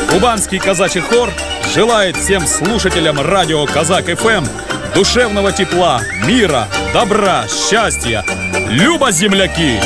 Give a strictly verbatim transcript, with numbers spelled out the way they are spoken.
Кубанский казачий хор желает всем слушателям радио Казак эф эм душевного тепла, мира, добра, счастья. Люба, земляки!